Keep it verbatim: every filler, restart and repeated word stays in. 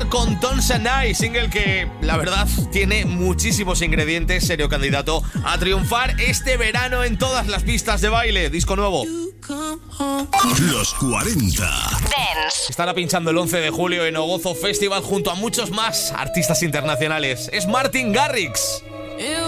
con Tons and I, single que, la verdad, tiene muchísimos ingredientes, serio candidato a triunfar este verano en todas las pistas de baile. Disco nuevo. Los cuarenta Dance. Estará pinchando el once de julio en Ogozo Festival junto a muchos más artistas internacionales. Es Martin Garrix.